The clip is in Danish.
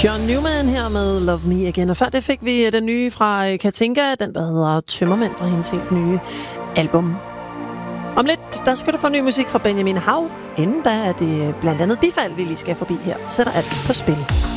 John Newman her med Love Me Again. Og før det fik vi den nye fra Katinka, den der hedder Tømmermænd fra hendes helt nye album. Om lidt, der skal du få ny musik fra Benjamin Hav. Inden da er det blandt andet Bifald, vi lige skal forbi her. Sætter alt på spil.